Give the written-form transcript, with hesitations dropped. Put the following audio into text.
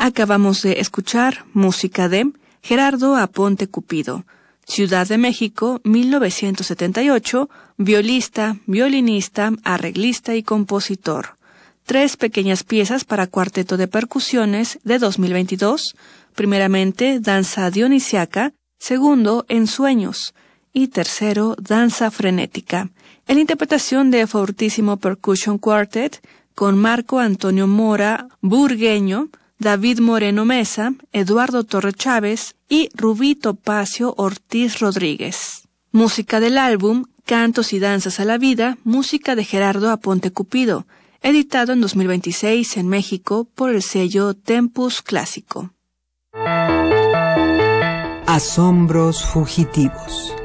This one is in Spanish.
Acabamos de escuchar música de Gerardo Aponte Cupido, Ciudad de México, 1978, violista, violinista, arreglista y compositor. 3 pequeñas piezas para cuarteto de percusiones de 2022, primeramente Danza Dionisiaca, segundo Ensueños y tercero Danza Frenética, en la interpretación de Fortissimo Percussion Quartet con Marco Antonio Mora Burgueño, David Moreno Mesa, Eduardo Torre Chávez y Rubí Topacio Ortiz Rodríguez. Música del álbum Cantos y Danzas a la Vida, música de Gerardo Aponte Cupido, editado en 2026 en México por el sello Tempus Clásico. Asombros fugitivos.